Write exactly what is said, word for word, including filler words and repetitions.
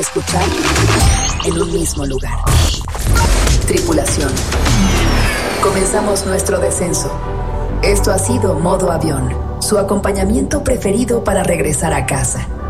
Escuchar en un mismo lugar. Tripulación. Comenzamos nuestro descenso. Esto ha sido Modo Avión, su acompañamiento preferido para regresar a casa.